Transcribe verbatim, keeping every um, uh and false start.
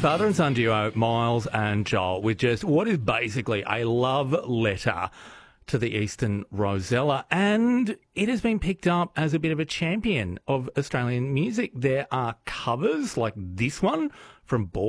Father and son duo Miles and Joel with just what is basically a love letter to the Eastern Rosella, and it has been picked up as a bit of a champion of Australian music. There are covers like this one from Ball